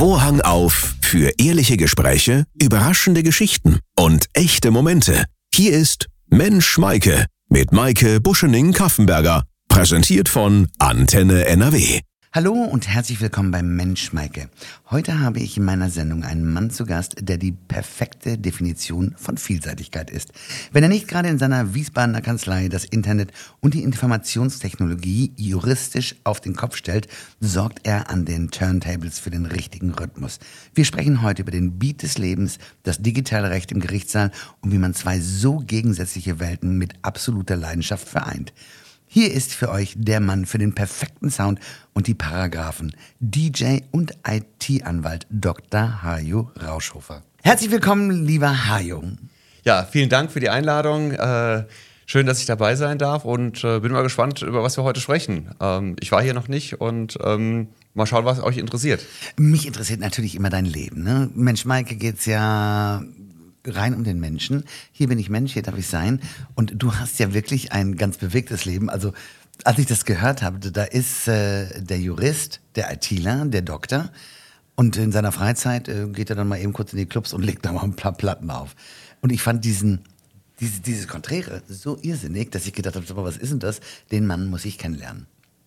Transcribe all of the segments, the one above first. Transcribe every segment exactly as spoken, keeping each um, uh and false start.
Vorhang auf für ehrliche Gespräche, überraschende Geschichten und echte Momente. Hier ist Mensch Maike mit Maike Buschening-Kaffenberger, präsentiert von Antenne N R W. Hallo und herzlich willkommen beim Mensch Maike. Heute habe ich in meiner Sendung einen Mann zu Gast, der die perfekte Definition von Vielseitigkeit ist. Wenn er nicht gerade in seiner Wiesbadener Kanzlei das Internet und die Informationstechnologie juristisch auf den Kopf stellt, sorgt er an den Turntables für den richtigen Rhythmus. Wir sprechen heute über den Beat des Lebens, das digitale Recht im Gerichtssaal und wie man zwei so gegensätzliche Welten mit absoluter Leidenschaft vereint. Hier ist für euch der Mann für den perfekten Sound und die Paragraphen, D J und I T-Anwalt Doktor Hajo Rauschhofer. Herzlich willkommen, lieber Hajo. Ja, vielen Dank für die Einladung. Äh, schön, dass ich dabei sein darf und äh, bin mal gespannt, über was wir heute sprechen. Ähm, ich war hier noch nicht und ähm, mal schauen, was euch interessiert. Mich interessiert natürlich immer dein Leben. Ne? Mensch Maike geht's ja rein um den Menschen. Hier bin ich Mensch, hier darf ich sein. Und du hast ja wirklich ein ganz bewegtes Leben. Also als ich das gehört habe, da ist äh, der Jurist, der ITler, der Doktor. Und in seiner Freizeit äh, geht er dann mal eben kurz in die Clubs und legt da mal ein paar Platten auf. Und ich fand diesen, diese, dieses Konträre so irrsinnig, dass ich gedacht habe, was ist denn das? Den Mann muss ich kennenlernen.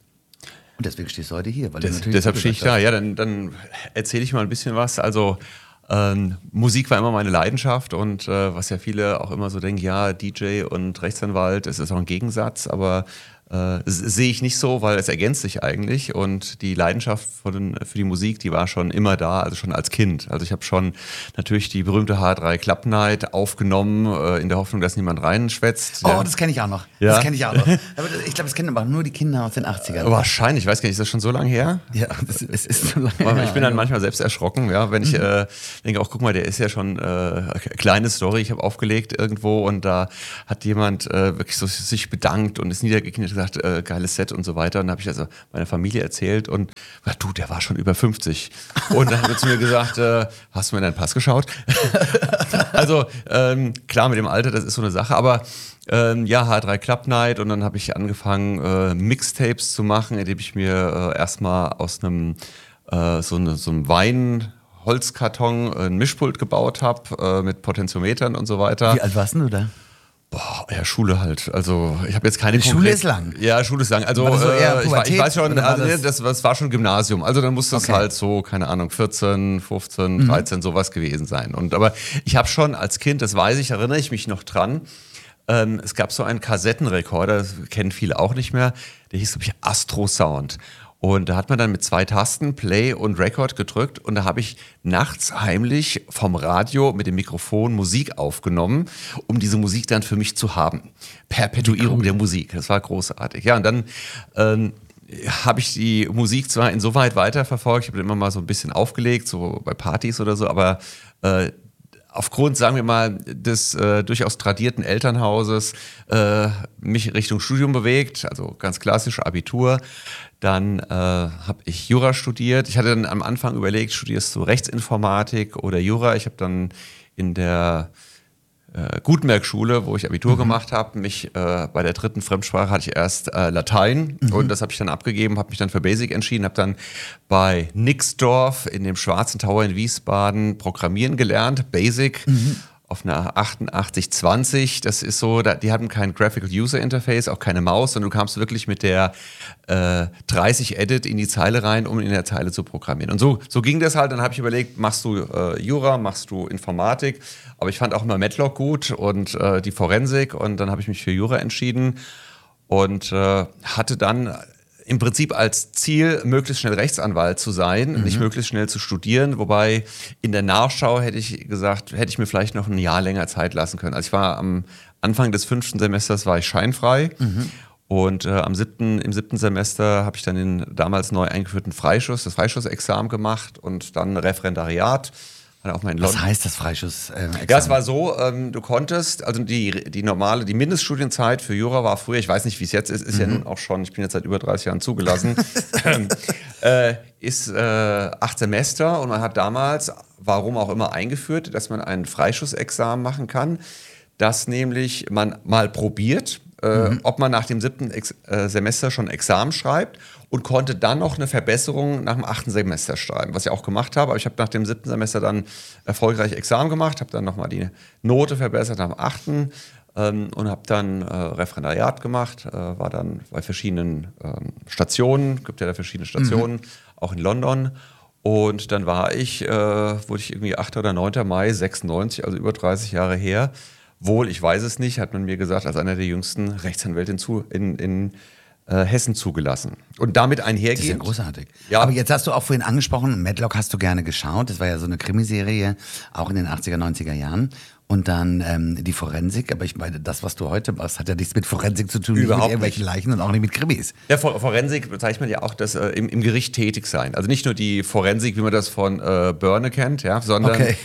Und deswegen stehst du heute hier. Weil das, du natürlich deshalb stehe ich da. Ja, dann, dann erzähle ich mal ein bisschen was. Also Ähm, Musik war immer meine Leidenschaft und äh, was ja viele auch immer so denken, ja, D J und Rechtsanwalt, es ist auch ein Gegensatz, aber äh, sehe ich nicht so, weil es ergänzt sich eigentlich und die Leidenschaft für, den, für die Musik, die war schon immer da, also schon als Kind. Also ich habe schon natürlich die berühmte H drei Club Night aufgenommen, äh, in der Hoffnung, dass niemand reinschwätzt. Oh, ja. Das kenne ich auch noch. Ja? Das kenne ich auch noch. Aber ich glaube, das kennen aber nur die Kinder aus den achtzigern. Wahrscheinlich, ich weiß gar nicht, ist das schon so lange her? Ja, das, es ist so lange her. Ich bin dann manchmal selbst erschrocken, ja, wenn ich mhm. äh, denke, auch guck mal, der ist ja schon äh, kleine Story, ich habe aufgelegt irgendwo und da hat jemand äh, wirklich so sich bedankt und ist niedergekniet und gesagt, äh, geiles Set und so weiter. Und dann habe ich also meiner Familie erzählt und gesagt, du, der war schon über fünfzig. Und dann hat er zu mir gesagt, äh, hast du mir in deinen Pass geschaut? Also ähm, klar, mit dem Alter, das ist so eine Sache, aber ähm, ja, H drei Club Night und dann habe ich angefangen, äh, Mixtapes zu machen, indem ich mir äh, erstmal aus einem äh, so, eine, so einem Wein Holzkarton ein Mischpult gebaut habe äh, mit Potentiometern und so weiter. Wie alt warst du da? Boah, ja, Schule halt. Also ich habe jetzt keine Die Schule ist lang. Ja, Schule ist lang. Also so äh, ich, Pubertät, ich weiß schon, also, das? das, das war schon Gymnasium. Also dann muss das okay. halt so, keine Ahnung, vierzehn, fünfzehn, mhm. dreizehn sowas gewesen sein. Und aber ich habe schon als Kind, das weiß ich, erinnere ich mich noch dran. Ähm, es gab so einen Kassettenrekorder, das kennen viele auch nicht mehr. Der hieß, glaube ich, Astro Sound. Und da hat man dann mit zwei Tasten Play und Record gedrückt und da habe ich nachts heimlich vom Radio mit dem Mikrofon Musik aufgenommen, um diese Musik dann für mich zu haben. Perpetuierung cool. der Musik, das war großartig. Ja, und dann ähm, habe ich die Musik zwar insoweit weiterverfolgt, ich habe immer mal so ein bisschen aufgelegt, so bei Partys oder so, aber äh, aufgrund, sagen wir mal, des äh, durchaus tradierten Elternhauses äh, mich Richtung Studium bewegt, also ganz klassisch Abitur. Dann äh, habe ich Jura studiert. Ich hatte dann am Anfang überlegt, studierst du Rechtsinformatik oder Jura? Ich habe dann in der äh, Gutenberg-Schule, wo ich Abitur mhm. gemacht habe, mich äh, bei der dritten Fremdsprache hatte ich erst äh, Latein mhm. und das habe ich dann abgegeben, habe mich dann für Basic entschieden, habe dann bei Nixdorf in dem Schwarzen Tower in Wiesbaden Programmieren gelernt, Basic. Mhm. Auf einer achtundachtzig zwanzig, das ist so, die hatten kein Graphical User Interface, auch keine Maus, sondern du kamst wirklich mit der äh, dreißig Edit in die Zeile rein, um in der Zeile zu programmieren. Und so, so ging das halt, dann habe ich überlegt, machst du äh, Jura, machst du Informatik, aber ich fand auch immer Matlock gut und äh, die Forensik und dann habe ich mich für Jura entschieden und äh, hatte dann im Prinzip als Ziel, möglichst schnell Rechtsanwalt zu sein, mhm. nicht möglichst schnell zu studieren, wobei in der Nachschau hätte ich gesagt, hätte ich mir vielleicht noch ein Jahr länger Zeit lassen können. Also ich war am Anfang des fünften Semesters war ich scheinfrei mhm. und äh, am siebten, im siebten Semester habe ich dann den damals neu eingeführten Freischuss, das Freischussexamen gemacht und dann Referendariat. Auch mal in Was heißt das Freischuss-Examen? Ja, es war so, ähm, du konntest, also die, die normale, die Mindeststudienzeit für Jura war früher, ich weiß nicht, wie es jetzt ist, ist mhm. ja nun auch schon, ich bin jetzt seit über dreißig Jahren zugelassen, äh, ist äh, acht Semester und man hat damals, warum auch immer, eingeführt, dass man ein Freischussexamen machen kann, das nämlich man mal probiert, äh, mhm. ob man nach dem siebten Ex- äh, Semester schon Examen schreibt und konnte dann noch eine Verbesserung nach dem achten Semester schreiben, was ich auch gemacht habe. Aber ich habe nach dem siebten Semester dann erfolgreich Examen gemacht, habe dann nochmal die Note verbessert nach dem achten ähm, und habe dann äh, Referendariat gemacht, äh, war dann bei verschiedenen ähm, Stationen, gibt ja da verschiedene Stationen, mhm. auch in London. Und dann war ich, äh, wurde ich irgendwie achter oder neunter Mai sechsundneunzig, also über dreißig Jahre her. Wohl, ich weiß es nicht, hat man mir gesagt, als einer der jüngsten Rechtsanwälte in, zu, in, in äh, Hessen zugelassen. Und damit einhergehend... Das ist ja großartig. Ja. Aber jetzt hast du auch vorhin angesprochen, Matlock hast du gerne geschaut. Das war ja so eine Krimiserie, auch in den achtziger, neunziger Jahren. Und dann ähm, die Forensik, aber ich meine, das, was du heute machst, hat ja nichts mit Forensik zu tun, Überhaupt mit irgendwelchen nicht. Leichen und auch nicht mit Krimis. Ja, Forensik bezeichnet man ja auch das äh, im, im Gericht tätig sein. Also nicht nur die Forensik, wie man das von äh, Börne kennt, ja, sondern, okay.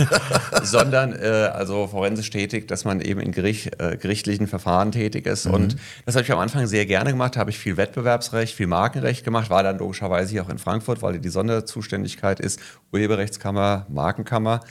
sondern äh, also forensisch tätig, dass man eben in Gericht, äh, gerichtlichen Verfahren tätig ist. Mhm. Und das habe ich am Anfang sehr gerne gemacht, habe ich viel Wettbewerbsrecht, viel Markenrecht gemacht, war dann logischerweise hier auch in Frankfurt, weil die Sonderzuständigkeit ist, Urheberrechtskammer, Markenkammer.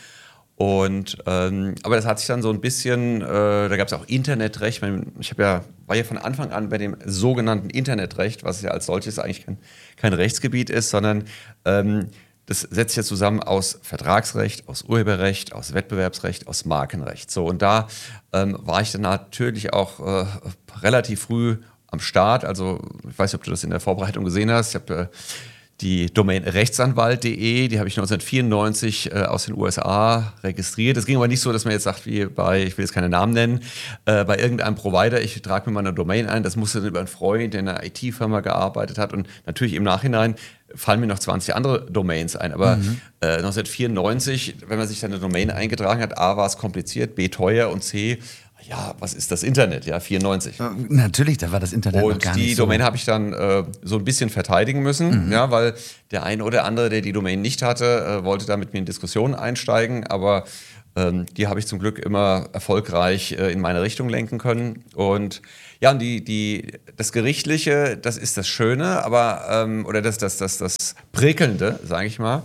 Und ähm, aber das hat sich dann so ein bisschen, äh, da gab es auch Internetrecht. Ich habe ja war ja von Anfang an bei dem sogenannten Internetrecht, was ja als solches eigentlich kein, kein Rechtsgebiet ist, sondern ähm, das setzt sich ja zusammen aus Vertragsrecht, aus Urheberrecht, aus Wettbewerbsrecht, aus Markenrecht. So, und da ähm, war ich dann natürlich auch äh, relativ früh am Start. Also ich weiß nicht, ob du das in der Vorbereitung gesehen hast. Ich habe äh, die Domain rechtsanwalt punkt de, die habe ich neunzehnhundertvierundneunzig äh, aus den U S A registriert. Es ging aber nicht so, dass man jetzt sagt, wie bei, ich will jetzt keine Namen nennen, äh, bei irgendeinem Provider, ich trage mir mal eine Domain ein. Das musste dann über einen Freund, der in einer I T-Firma gearbeitet hat. Und natürlich im Nachhinein fallen mir noch zwanzig andere Domains ein. Aber mhm. äh, neunzehnhundertvierundneunzig, wenn man sich dann eine Domain eingetragen hat, A, war es kompliziert, B, teuer und C, ja, was ist das Internet? Ja, vierundneunzig. Natürlich, da war das Internet und noch gar nicht nicht so. Und die Domain habe ich dann äh, so ein bisschen verteidigen müssen, mhm. ja, weil der eine oder andere, der die Domain nicht hatte, äh, wollte da mit mir in Diskussionen einsteigen, aber ähm, die habe ich zum Glück immer erfolgreich äh, in meine Richtung lenken können. Und ja, und die, die, das Gerichtliche, das ist das Schöne, aber ähm, oder das, das, das, das Prickelnde, sage ich mal.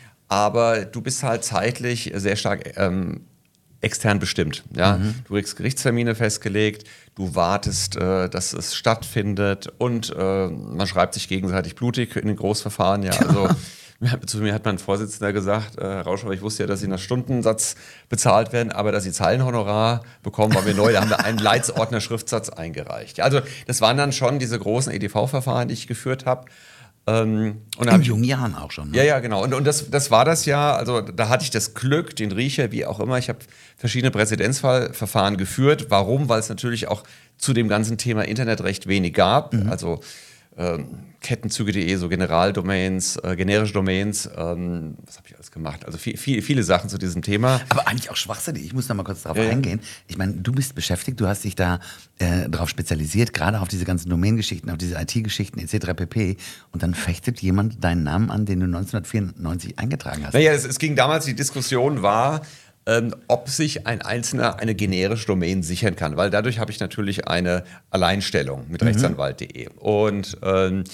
Aber du bist halt zeitlich sehr stark ähm, extern bestimmt. Ja? Mhm. Du kriegst Gerichtstermine festgelegt, du wartest, äh, dass es stattfindet und äh, man schreibt sich gegenseitig blutig in den Großverfahren. Ja, also zu mir hat mein Vorsitzender gesagt, äh, Herr Rauschauer, ich wusste ja, dass Sie nach Stundensatz bezahlt werden, aber dass Sie Zeilenhonorar bekommen, war mir neu. Da haben wir einen Leitsordner-Schriftsatz eingereicht. Ja, also das waren dann schon diese großen E D V-Verfahren, die ich geführt habe. Ähm, und in jungen Jahren auch schon. Ne? Ja, ja, genau. Und, und das, das war das ja, also da hatte ich das Glück, den Riecher, wie auch immer. Ich habe verschiedene Präzedenzfallverfahren geführt. Warum? Weil es natürlich auch zu dem ganzen Thema Internetrecht wenig gab. Mhm. Also ähm, Kettenzüge punkt de, so Generaldomains, äh, generische Domains. Ähm, was habe ich alles gemacht? Also viel, viel, viele Sachen zu diesem Thema. Aber eigentlich auch schwachsinnig. Ich muss noch mal kurz darauf ja, eingehen. Ich meine, du bist beschäftigt, du hast dich da äh, darauf spezialisiert, gerade auf diese ganzen Domain-Geschichten, auf diese I T-Geschichten et cetera pp. Und dann fechtet jemand deinen Namen an, den du neunzehnhundertvierundneunzig eingetragen hast. Naja, es, es ging damals, die Diskussion war, Ähm, ob sich ein Einzelner eine generische Domain sichern kann, weil dadurch habe ich natürlich eine Alleinstellung mit mhm. rechtsanwalt punkt de. Und ähm,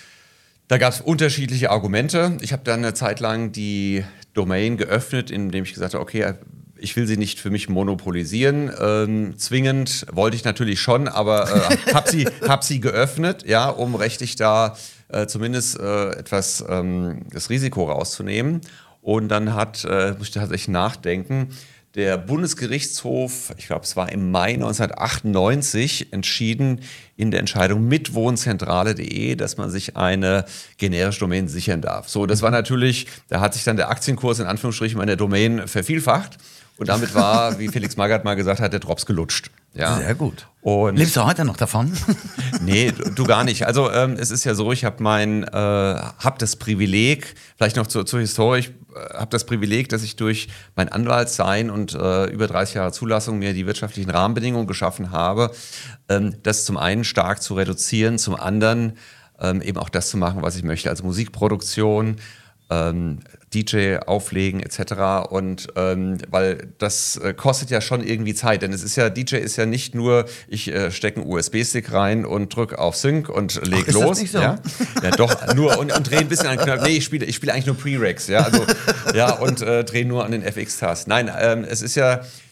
da gab es unterschiedliche Argumente. Ich habe dann eine Zeit lang die Domain geöffnet, indem ich gesagt habe, okay, ich will sie nicht für mich monopolisieren. Ähm, zwingend wollte ich natürlich schon, aber äh, habe sie, hab sie geöffnet, ja, um rechtlich da äh, zumindest äh, etwas ähm, das Risiko rauszunehmen. Und dann hat, äh, muss ich tatsächlich nachdenken, der Bundesgerichtshof, ich glaube, es war im Mai neunzehnhundertachtundneunzig, entschieden in der Entscheidung mit wohnzentrale punkt de, dass man sich eine generische Domain sichern darf. So, das war natürlich, da hat sich dann der Aktienkurs in Anführungsstrichen meiner Domain vervielfacht. Und damit war, wie Felix Magath mal gesagt hat, der Drops gelutscht. Ja. Sehr gut. Und lebst du heute noch davon? Nee, du, du gar nicht. Also ähm, es ist ja so, ich habe mein, äh, hab das Privileg, vielleicht noch zur, zur Historie, ich äh, habe das Privileg, dass ich durch mein Anwaltsein und äh, über dreißig Jahre Zulassung mir die wirtschaftlichen Rahmenbedingungen geschaffen habe, ähm, das zum einen stark zu reduzieren, zum anderen ähm, eben auch das zu machen, was ich möchte, also Musikproduktion, ähm, D J auflegen et cetera. Und ähm, weil das äh, kostet ja schon irgendwie Zeit, denn es ist ja, D J ist ja nicht nur, ich äh, stecke einen U S B-Stick rein und drücke auf Sync und leg Ach, ist los. Das nicht so? Ja? Ja, doch, nur und, und drehe ein bisschen an den Knopf. Nee, ich spiele ich spiele eigentlich nur Prereqs, ja, also ja, und äh, drehe nur an den F X-Tasten. Nein, ähm, es ist ja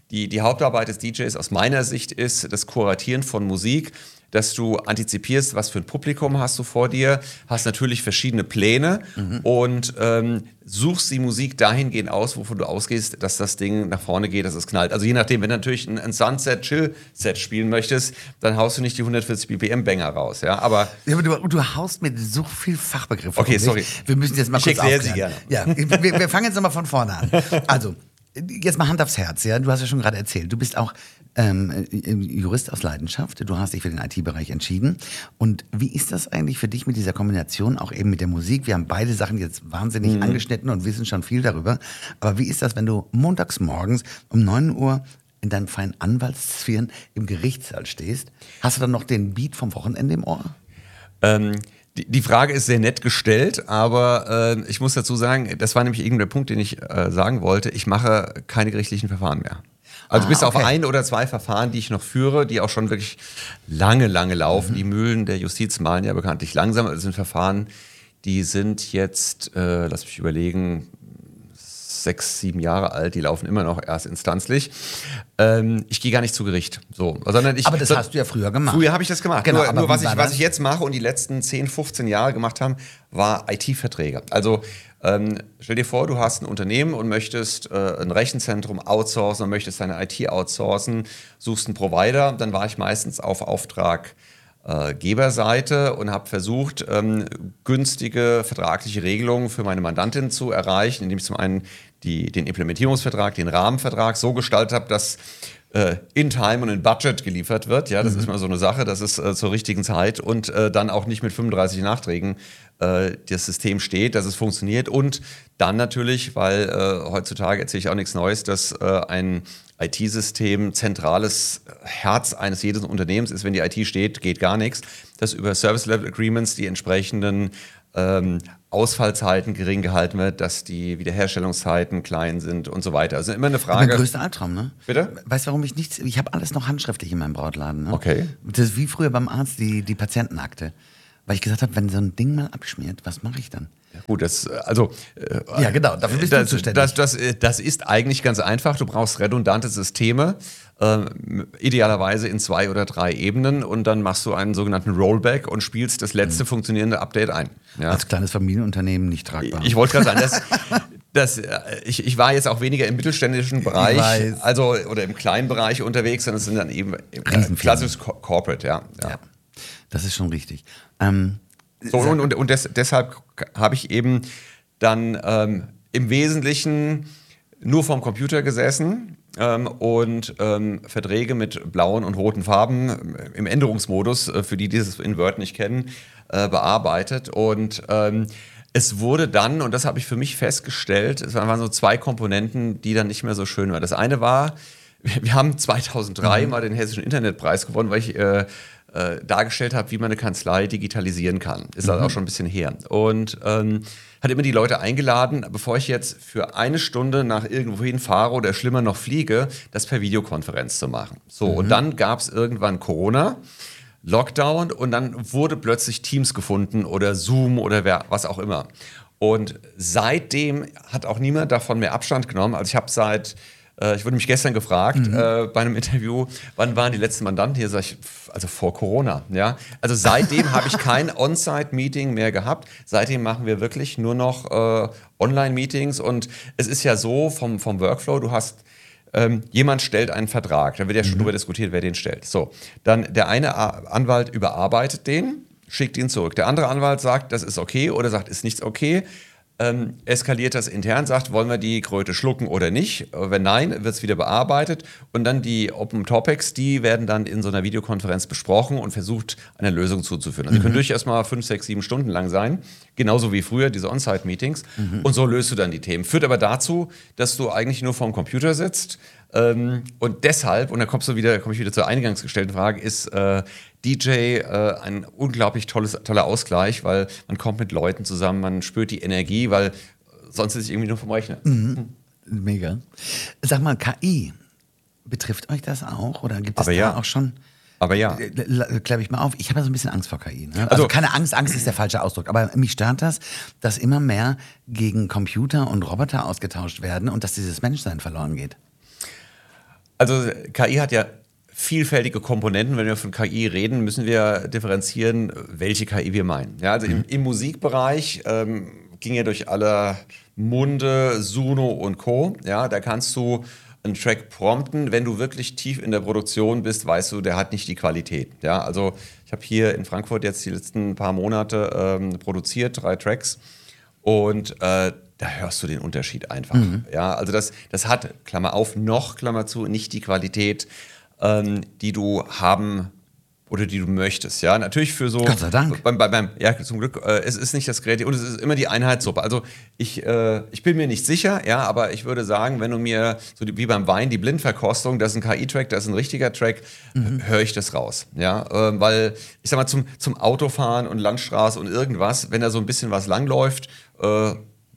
die, die Hauptarbeit des D Js aus meiner Sicht ist das Kuratieren von Musik, dass du antizipierst, was für ein Publikum hast du vor dir, hast natürlich verschiedene Pläne mhm. und ähm, suchst die Musik dahingehend aus, wovon du ausgehst, dass das Ding nach vorne geht, dass es knallt. Also je nachdem, wenn du natürlich ein, ein Sunset-Chill-Set spielen möchtest, dann haust du nicht die hundertvierzig B P M-Banger raus. Ja, aber, ja, aber du, du haust mit so viel Fachbegriffen. Okay, sorry. Wir müssen jetzt mal ich kurz erkläre aufklären. sie gerne. Ja, wir, wir fangen jetzt nochmal von vorne an. Also, jetzt mal Hand aufs Herz. Ja? Du hast ja schon gerade erzählt, du bist auch ähm, Jurist aus Leidenschaft. Du hast dich für den I T-Bereich entschieden. Und wie ist das eigentlich für dich mit dieser Kombination, auch eben mit der Musik? Wir haben beide Sachen jetzt wahnsinnig mhm. angeschnitten und wissen schon viel darüber. Aber wie ist das, wenn du montags morgens um neun Uhr in deinen feinen Anwaltssphären im Gerichtssaal stehst? Hast du dann noch den Beat vom Wochenende im Ohr? Ähm... Die Frage ist sehr nett gestellt, aber äh, ich muss dazu sagen, das war nämlich irgendein Punkt, den ich äh, sagen wollte. Ich mache keine gerichtlichen Verfahren mehr. Also ah, bis okay. auf ein oder zwei Verfahren, die ich noch führe, die auch schon wirklich lange, lange laufen. Mhm. Die Mühlen der Justiz malen ja bekanntlich langsam. Das sind Verfahren, die sind jetzt, äh, lass mich überlegen, sechs, sieben Jahre alt, die laufen immer noch erstinstanzlich. Ähm, ich gehe gar nicht zu Gericht. So, sondern ich, aber das so, hast du ja früher gemacht. Früher habe ich das gemacht. Genau, nur nur was, ich, was ich jetzt mache und die letzten zehn, fünfzehn Jahre gemacht haben, war I T-Verträge. Also ähm, stell dir vor, du hast ein Unternehmen und möchtest äh, ein Rechenzentrum outsourcen und möchtest deine I T outsourcen, suchst einen Provider, dann war ich meistens auf Auftrag Äh, Geberseite und habe versucht, ähm, günstige vertragliche Regelungen für meine Mandantin zu erreichen, indem ich zum einen die, den Implementierungsvertrag, den Rahmenvertrag so gestaltet habe, dass äh, in Time und in Budget geliefert wird. Ja, das mhm. ist mal so eine Sache, das ist äh, zur richtigen Zeit und äh, dann auch nicht mit fünfunddreißig Nachträgen äh, das System steht, dass es funktioniert. Und dann natürlich, weil äh, heutzutage erzähle ich auch nichts Neues, dass äh, ein I T-System zentrales Herz eines jeden Unternehmens ist. Wenn die I T steht, geht gar nichts. Dass über Service-Level-Agreements die entsprechenden ähm, Ausfallzeiten gering gehalten wird, dass die Wiederherstellungszeiten klein sind und so weiter. Also immer eine Frage. Mein größter Albtraum, ne? Bitte? Weißt du, warum ich nichts... Ich habe alles noch handschriftlich in meinem Brautladen. Ne? Okay. Das ist wie früher beim Arzt die, die Patientenakte. Weil ich gesagt habe, wenn so ein Ding mal abschmiert, was mache ich dann? Ja, gut, das, also... Äh, ja, genau, dafür bist das, du zuständig. Das, das, das, das ist eigentlich ganz einfach. Du brauchst redundante Systeme, äh, idealerweise in zwei oder drei Ebenen und dann machst du einen sogenannten Rollback und spielst das letzte mhm. funktionierende Update ein. Ja? Als kleines Familienunternehmen nicht tragbar. Ich, ich wollte gerade sagen, das... Das, ich, ich war jetzt auch weniger im mittelständischen Bereich, also oder im kleinen Bereich unterwegs, sondern es sind dann eben klassisches Corporate, ja. ja. ja. Das ist schon richtig. Ähm, so, und und, und des, deshalb habe ich eben dann ähm, im Wesentlichen nur vorm Computer gesessen ähm, und ähm, Verträge mit blauen und roten Farben im Änderungsmodus, äh, für die, die das in Word nicht kennen, äh, bearbeitet. Und ähm, es wurde dann, und das habe ich für mich festgestellt, es waren so zwei Komponenten, die dann nicht mehr so schön waren. Das eine war, wir haben zweitausenddrei mhm. mal den Hessischen Internetpreis gewonnen, weil ich äh, äh, dargestellt habe, wie man eine Kanzlei digitalisieren kann. Ist halt mhm. auch schon ein bisschen her. Und ähm, hat immer die Leute eingeladen, bevor ich jetzt für eine Stunde nach irgendwohin fahre oder schlimmer noch fliege, das per Videokonferenz zu machen. So, mhm. und dann gab es irgendwann Corona, Lockdown und dann wurde plötzlich Teams gefunden oder Zoom oder wer, was auch immer. Und seitdem hat auch niemand davon mehr Abstand genommen. Also ich habe seit, äh, ich wurde mich gestern gefragt mhm. äh, bei einem Interview, wann waren die letzten Mandanten hier? Sag ich, also vor Corona. Ja? Also seitdem habe ich kein On-Site-Meeting mehr gehabt. Seitdem machen wir wirklich nur noch äh, Online-Meetings und es ist ja so vom, vom Workflow, du hast Ähm, jemand stellt einen Vertrag, dann wird ja schon mhm. darüber diskutiert, wer den stellt. So, dann der eine Anwalt überarbeitet den, schickt ihn zurück. Der andere Anwalt sagt, das ist okay oder sagt, ist nichts okay. Ähm, eskaliert das intern, sagt, wollen wir die Kröte schlucken oder nicht? Wenn nein, wird es wieder bearbeitet. Und dann die Open Topics, die werden dann in so einer Videokonferenz besprochen und versucht, eine Lösung zuzuführen. Also die mhm. können durchaus mal fünf, sechs, sieben Stunden lang sein. Genauso wie früher, diese On-Site-Meetings. Mhm. Und so löst du dann die Themen. Führt aber dazu, dass du eigentlich nur vorm Computer sitzt. Ähm, und deshalb, und da kommst du wieder, komme ich wieder zur eingangs gestellten Frage, ist äh, D J äh, ein unglaublich tolles, toller Ausgleich, weil man kommt mit Leuten zusammen, man spürt die Energie, weil sonst ist es irgendwie nur vom Rechner. Mhm. Mega. Sag mal, K I, betrifft euch das auch? Oder gibt es Aber da ja. auch schon... Aber ja. Klär ich mal auf. Ich habe ja so ein bisschen Angst vor K I. Ne? Also, also keine Angst, Angst ist der falsche Ausdruck. Aber mich stört das, dass immer mehr gegen Computer und Roboter ausgetauscht werden und dass dieses Menschsein verloren geht. Also K I hat ja vielfältige Komponenten. Wenn wir von K I reden, müssen wir differenzieren, welche K I wir meinen. Ja, also mhm. im, im Musikbereich ähm, ging ja durch alle Munde, Suno und Co. Ja, da kannst du einen Track prompten. Wenn du wirklich tief in der Produktion bist, weißt du, der hat nicht die Qualität. Ja, also ich habe hier in Frankfurt jetzt die letzten paar Monate ähm, produziert, drei Tracks und äh, da hörst du den Unterschied einfach. Mhm. Ja, also das, das hat, Klammer auf, noch, Klammer zu, nicht die Qualität, ähm, die du haben oder die du möchtest. Ja, natürlich für so. Gott sei Dank. Beim, beim, beim, ja, zum Glück, äh, es ist nicht das Gerät und es ist immer die Einheitssuppe. Also ich, äh, ich bin mir nicht sicher, ja, aber ich würde sagen, wenn du mir, so die, wie beim Wein, die Blindverkostung, das ist ein K I-Track, das ist ein richtiger Track, mhm. höre ich das raus. Ja, äh, weil, ich sag mal, zum, zum Autofahren und Landstraße und irgendwas, wenn da so ein bisschen was langläuft, äh,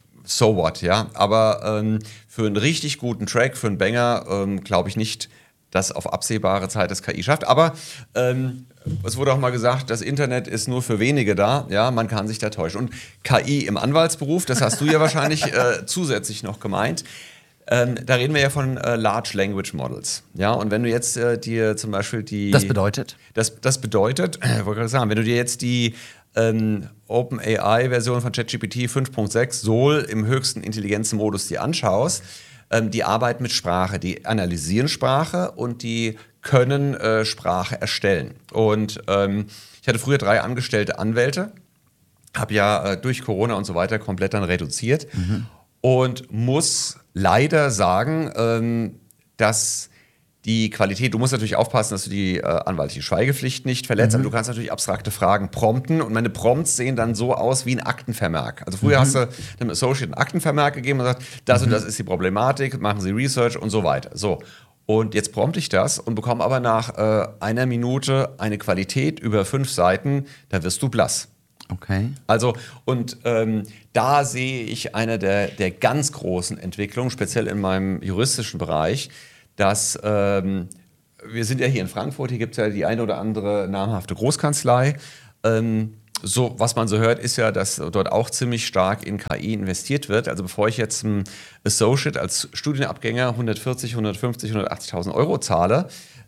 so what, ja. Aber ähm, für einen richtig guten Track, für einen Banger, ähm, glaube ich nicht, dass auf absehbare Zeit das K I schafft. Aber ähm, es wurde auch mal gesagt, das Internet ist nur für wenige da. Ja, man kann sich da täuschen. Und K I im Anwaltsberuf, das hast du ja wahrscheinlich äh, zusätzlich noch gemeint. Ähm, da reden wir ja von äh, Large Language Models. Ja, und wenn du jetzt äh, dir zum Beispiel die... Das bedeutet? Das, das bedeutet, äh, wollte gerade sagen, wenn du dir jetzt die ähm, OpenAI-Version von ChatGPT fünf Punkt sechs Sol im höchsten Intelligenzmodus dir anschaust, ähm, die arbeiten mit Sprache, die analysieren Sprache und die können äh, Sprache erstellen. Und ähm, ich hatte früher drei angestellte Anwälte, habe ja äh, durch Corona und so weiter komplett dann reduziert mhm. und muss leider sagen, ähm, dass die Qualität, du musst natürlich aufpassen, dass du die äh, anwaltliche Schweigepflicht nicht verletzt, mhm. aber du kannst natürlich abstrakte Fragen prompten und meine Prompts sehen dann so aus wie ein Aktenvermerk. Also früher mhm. hast du dem Associate einen Aktenvermerk gegeben und gesagt, das mhm. und das ist die Problematik, machen Sie Research und so weiter. So. Und jetzt prompte ich das und bekomme aber nach äh, einer Minute eine Qualität über fünf Seiten, da wirst du blass. Okay. Also, und ähm, da sehe ich eine der, der ganz großen Entwicklungen, speziell in meinem juristischen Bereich, dass ähm, wir sind ja hier in Frankfurt, hier gibt es ja die eine oder andere namhafte Großkanzlei. Ähm, so, was man so hört, ist ja, dass dort auch ziemlich stark in K I investiert wird. Also bevor ich jetzt einem Associate als Studienabgänger hundertvierzig, hundertfünfzig, hundertachtzigtausend Euro zahle,